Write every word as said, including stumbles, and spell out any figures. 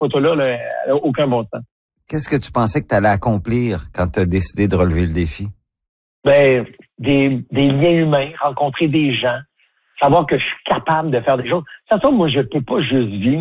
photo-là, là, elle n'a aucun bon sens. Qu'est-ce que tu pensais que tu allais accomplir quand tu as décidé de relever le défi? Ben, des, des liens humains, rencontrer des gens, savoir que je suis capable de faire des choses. De toute façon, moi, je peux pas juste vivre